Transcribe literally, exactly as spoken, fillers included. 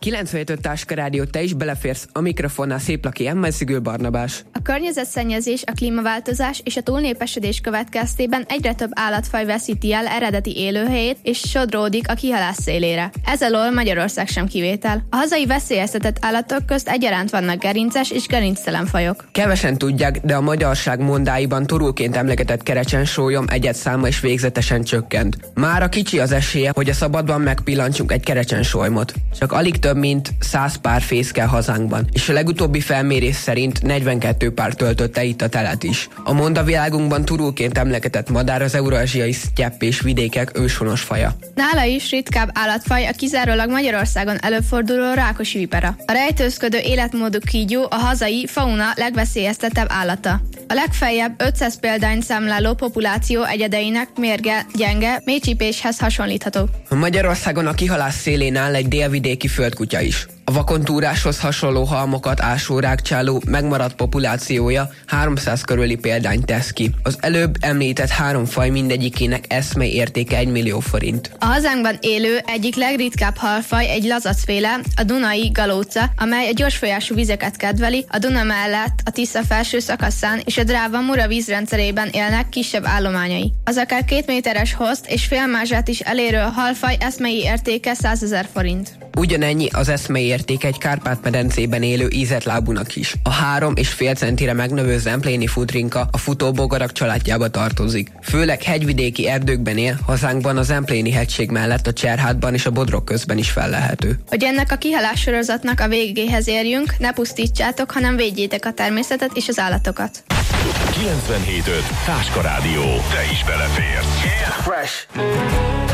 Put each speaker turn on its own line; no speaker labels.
kilencvenhét öt Táska Rádió, te is beleférsz, a mikrofonnál Széplaki Emmel, Szigő Barnabás.
A környezetszennyezés, a klímaváltozás és a túlnépesedés következtében egyre több állatfaj veszíti el eredeti élőhelyét és sodródik a kihalás szélére. Ez alól Magyarország sem kivétel. A hazai veszélyeztetett állatok közt egyaránt vannak gerinces és gerinctelen fajok.
Kevesen tudják, de a magyarság mondáiban turulként emlegetett kerecsensólyom egyet száma is végzetesen csökkent. Mára kicsi az esélye, hogy a szabadban megpillantsunk egy kerecsensólymot. Csak alig több mint száz pár fészkel hazánkban, és a legutóbbi felmérés szerint negyvenkét pár töltötte itt a telet is. A mondavilágunkban turulként emlegetett madár az eurázsiai sztyepp és vidékek őshonos faja.
Nála is ritkább állatfaj a kizárólag Magyarországon előforduló rákosi vipera. A rejtőzködő életmódú kígyó a hazai fauna legveszélyeztetebb állata. A legfeljebb ötszáz példányt számláló populáció egyedeinek mérge, gyenge, mélycsípéshez hasonlítható.
Magyarországon a kihalás szélén áll egy délvidéki földkutya is. A vakontúráshoz hasonló halmokat ásó rágcsáló megmaradt populációja háromszáz körüli példányt tesz ki. Az előbb említett három faj mindegyikének eszmei értéke egy millió forint.
A hazánkban élő egyik legritkább halfaj egy lazacféle, a dunai galóca, amely a gyorsfolyású vizeket kedveli, a Duna mellett a Tisza felső szakaszán és a Dráva-Mura vízrendszerében élnek kisebb állományai. Az akár két méteres hozt és félmázsát is elérő halfaj eszmei értéke százezer forint.
Ugyanennyi az eszmei értéke egy Kárpát-medencében élő ízeltlábúnak is. A három és fél centire megnövő zempléni futrinka a futóbogarak családjába tartozik. Főleg hegyvidéki erdőkben él, hazánkban a Zempléni hegység mellett a Cserhátban és a Bodrog közben is fellelhető.
Hogy ennek a kihalás sorozatnak a végéhez érjünk, ne pusztítsátok, hanem védjétek a természetet és az állatokat.
kilencvenhét öt Táska Rádió. Te is beleférsz. Yeah. Fresh.